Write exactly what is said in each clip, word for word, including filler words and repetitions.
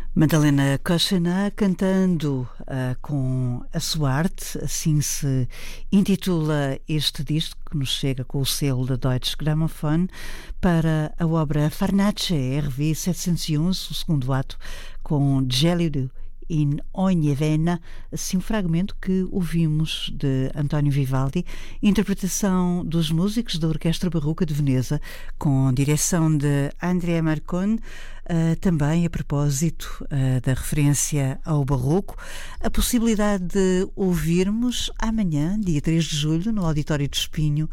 Madalena Kochená cantando uh, com a sua arte, assim se intitula este disco que nos chega com o selo da Deutsche Grammophon para a obra Farnace, R V setecentos e onze, o segundo ato, com Gélido in ogni vena, assim um fragmento que ouvimos de António Vivaldi, interpretação dos músicos da Orquestra Barroca de Veneza, com direção de Andrea Marcon, uh, também a propósito uh, da referência ao Barroco, a possibilidade de ouvirmos amanhã, dia três de julho, no Auditório de Espinho,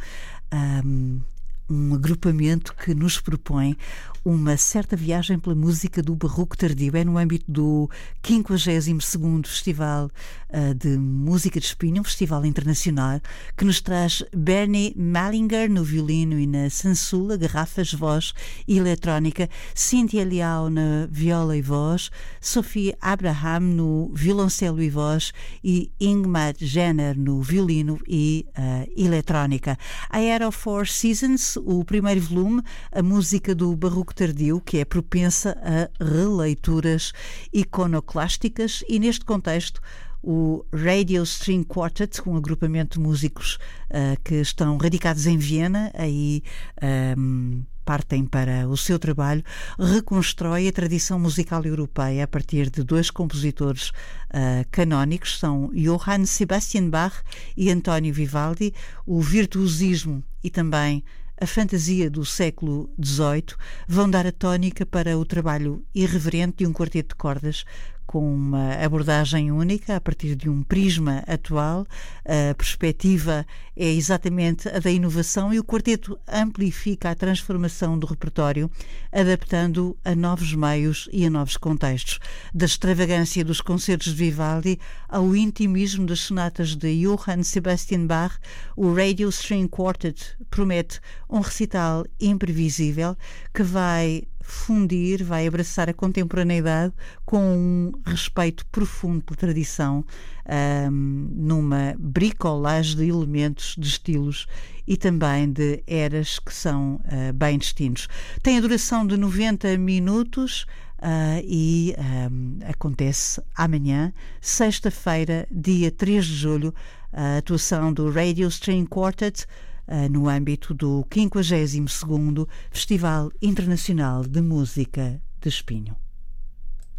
um, um agrupamento que nos propõe uma certa viagem pela música do Barroco tardio. É no âmbito do quinquagésimo segundo Festival uh, de Música de Espinho, um festival internacional, que nos traz Bernie Malinger no violino e na sansula, garrafas, voz e eletrónica, Cynthia Leal na viola e voz, Sophie Abraham no violoncelo e voz e Ingmar Jenner no violino e uh, eletrónica. A Era of Four Seasons, o primeiro volume, a música do Barroco tardio, que é propensa a releituras iconoclásticas, e neste contexto o Radio String Quartet, um agrupamento de músicos uh, que estão radicados em Viena, aí um, partem para o seu trabalho, reconstrói a tradição musical europeia a partir de dois compositores uh, canónicos, são Johann Sebastian Bach e António Vivaldi. O virtuosismo e também a fantasia do século dezoito vão dar a tónica para o trabalho irreverente de um quarteto de cordas com uma abordagem única a partir de um prisma atual. A perspectiva é exatamente a da inovação e o quarteto amplifica a transformação do repertório, adaptando a novos meios e a novos contextos. Da extravagância dos concertos de Vivaldi ao intimismo das sonatas de Johann Sebastian Bach, o Radio String Quartet promete um recital imprevisível que vai fundir, vai abraçar a contemporaneidade com um respeito profundo pela tradição, um, numa bricolagem de elementos, de estilos e também de eras que são uh, bem distintos. Tem a duração de noventa minutos uh, e um, acontece amanhã, sexta-feira, dia três de julho, a atuação do Radio String Quartet Uh, no âmbito do quinquagésimo segundo Festival Internacional de Música de Espinho.